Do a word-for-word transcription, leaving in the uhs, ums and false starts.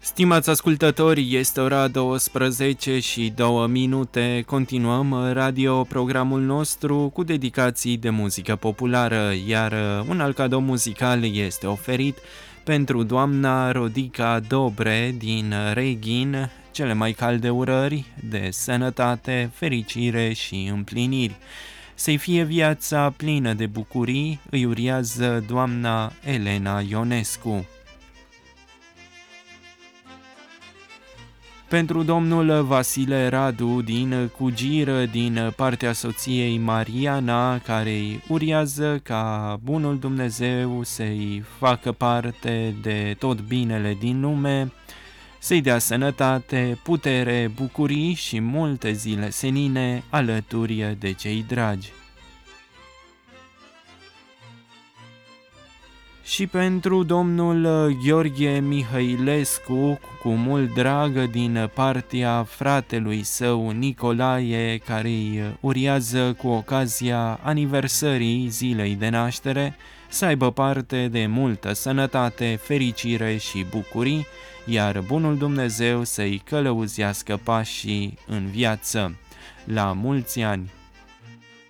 Stimați ascultători, este ora douăsprezece și două minute. Continuăm radio-programul nostru cu dedicații de muzică populară, iar un alt cadou muzical este oferit pentru doamna Rodica Dobre din Reghin, cele mai calde urări de sănătate, fericire și împliniri. Să-i fie viața plină de bucurii, îi uriază doamna Elena Ionescu. Pentru domnul Vasile Radu din Cugir, din partea soției Mariana, care îi uriază ca bunul Dumnezeu să-i facă parte de tot binele din lume, să-i dea sănătate, putere, bucurii și multe zile senine alături de cei dragi. Și pentru domnul Gheorghe Mihailescu, cu mult drag din partea fratelui său Nicolae, care îi uriază cu ocazia aniversării zilei de naștere, să aibă parte de multă sănătate, fericire și bucurii, iar bunul Dumnezeu să-i călăuzească pașii în viață. La mulți ani!